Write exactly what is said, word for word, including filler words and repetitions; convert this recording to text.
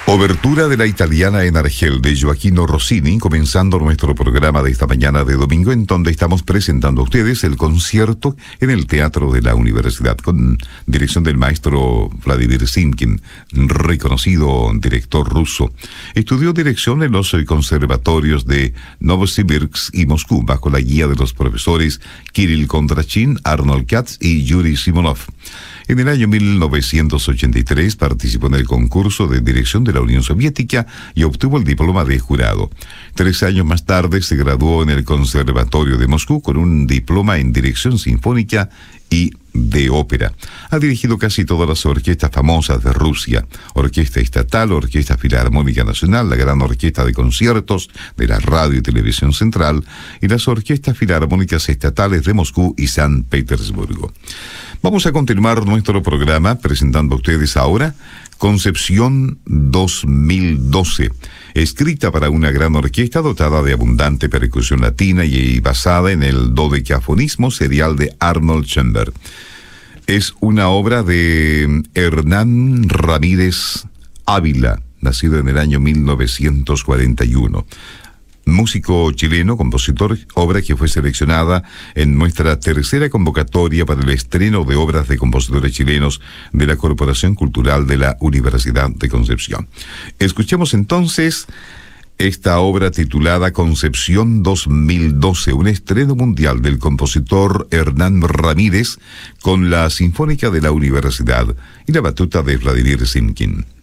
Obertura de la italiana en Argel de Gioachino Rossini, comenzando nuestro programa de esta mañana de domingo, en donde estamos presentando a ustedes el concierto en el Teatro de la Universidad, con dirección del maestro Vladimir Simkin, reconocido director ruso. Estudió dirección en los conservatorios de Novosibirsk y Moscú, bajo la guía de los profesores Kirill Kondrachin, Arnold Katz y Yuri Simonov. En el año mil novecientos ochenta y tres participó en el concurso de dirección de la Unión Soviética y obtuvo el diploma de jurado. Tres años más tarde se graduó en el Conservatorio de Moscú con un diploma en dirección sinfónica y de ópera. Ha dirigido casi todas las orquestas famosas de Rusia: Orquesta Estatal, Orquesta Filarmónica Nacional, la Gran Orquesta de Conciertos de la Radio y Televisión Central y las Orquestas Filarmónicas Estatales de Moscú y San Petersburgo. Vamos a continuar nuestro programa presentando a ustedes ahora Concepción dos mil doce, escrita para una gran orquesta dotada de abundante percusión latina y basada en el dodecafonismo serial de Arnold Schoenberg. Es una obra de Hernán Ramírez Ávila, nacido en el año mil novecientos cuarenta y uno. Músico chileno, compositor, obra que fue seleccionada en nuestra tercera convocatoria para el estreno de obras de compositores chilenos de la Corporación Cultural de la Universidad de Concepción. Escuchemos entonces esta obra titulada Concepción dos mil doce, un estreno mundial del compositor Hernán Ramírez con la Sinfónica de la Universidad y la batuta de Vladimir Simkin.